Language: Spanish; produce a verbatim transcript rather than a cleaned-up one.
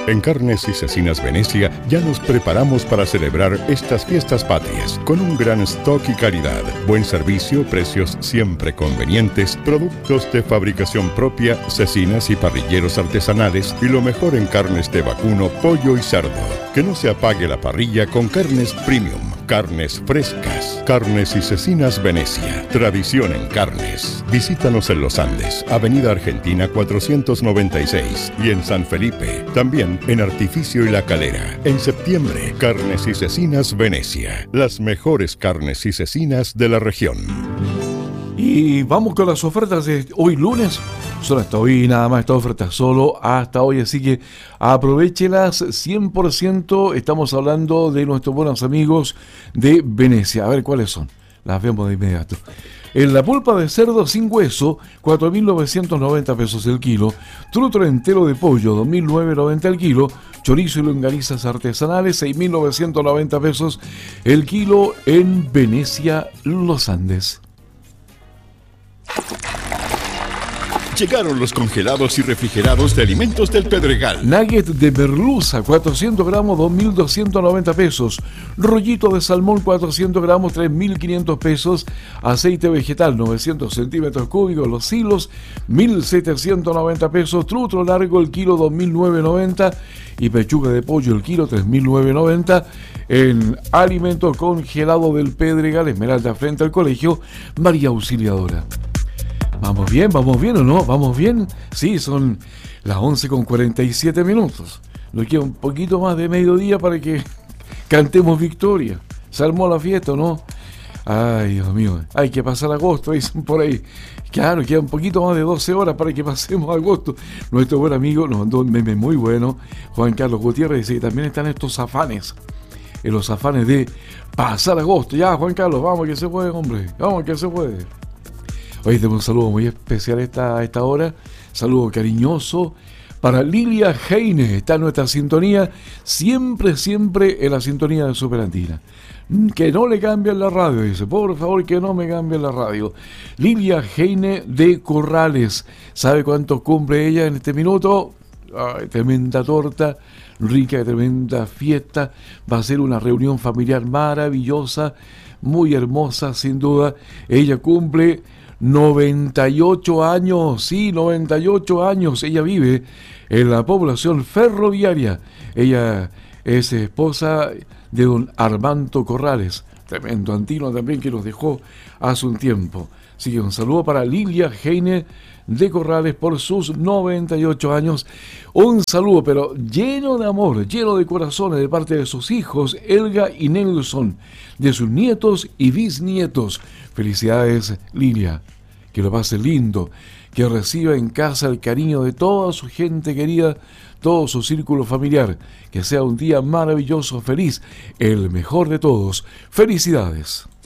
En Carnes y Cecinas Venecia ya nos preparamos para celebrar estas fiestas patrias con un gran stock y calidad, buen servicio, precios siempre convenientes, productos de fabricación propia, cecinas y parrilleros artesanales y lo mejor en carnes de vacuno, pollo y cerdo. Que no se apague la parrilla con carnes premium, carnes frescas. Carnes y Cecinas Venecia, tradición en carnes. Visítanos en Los Andes, Avenida Argentina cuatrocientos noventa y seis y en San Felipe, también en Artificio y La Calera. En septiembre, Carnes y Cecinas Venecia, las mejores carnes y cecinas de la región. Y vamos con las ofertas de hoy lunes. Solo hasta hoy nada más esta oferta, solo hasta hoy, así que aprovéchelas cien por ciento. Estamos hablando de nuestros buenos amigos de Venecia. A ver cuáles son, las vemos de inmediato. En la pulpa de cerdo sin hueso, cuatro mil novecientos noventa pesos el kilo. Trutro entero de pollo, dos mil novecientos noventa el kilo. Chorizo y longanizas artesanales, seis mil novecientos noventa pesos el kilo en Venecia, Los Andes. Llegaron los congelados y refrigerados de Alimentos del Pedregal. Nugget de merluza, cuatrocientos gramos, dos mil doscientos noventa pesos. Rollito de salmón, cuatrocientos gramos, tres mil quinientos pesos. Aceite vegetal, novecientos centímetros cúbicos. Los hilos, mil setecientos noventa pesos. Trutro largo, el kilo, dos mil novecientos noventa. Y pechuga de pollo, el kilo, tres mil novecientos noventa. En Alimentos Congelado del Pedregal, Esmeralda, frente al colegio María Auxiliadora. ¿Vamos bien? ¿Vamos bien o no? ¿Vamos bien? Sí, son las once con cuarenta y siete minutos. Nos queda un poquito más de mediodía para que cantemos victoria. Se armó la fiesta, ¿no? Ay, Dios mío, hay que pasar agosto, dicen por ahí. Claro, queda un poquito más de doce horas para que pasemos agosto. Nuestro buen amigo nos mandó un meme muy bueno, Juan Carlos Gutiérrez, dice que también están estos afanes. En los afanes de pasar agosto. Ya, Juan Carlos, vamos que se puede, hombre. Vamos que se puede. Hoy tenemos un saludo muy especial a esta, a esta hora, saludo cariñoso para Lilia Heine, está en nuestra sintonía, siempre, siempre en la sintonía de Superandina. Que no le cambien la radio, dice, por favor que no me cambien la radio. Lilia Heine de Corrales, ¿sabe cuánto cumple ella en este minuto? Ay, tremenda torta, rica, tremenda fiesta, va a ser una reunión familiar maravillosa, muy hermosa sin duda. Ella cumple noventa y ocho años, sí, noventa y ocho años. Ella vive en la población ferroviaria. Ella es esposa de don Armando Corrales, tremendo antino también que nos dejó hace un tiempo. Así que un saludo para Lilia Heine de Corrales por sus noventa y ocho años. Un saludo, pero lleno de amor, lleno de corazones de parte de sus hijos, Elga y Nelson, de sus nietos y bisnietos. Felicidades, Lilia. Que lo pase lindo, que reciba en casa el cariño de toda su gente querida, todo su círculo familiar. Que sea un día maravilloso, feliz, el mejor de todos. Felicidades.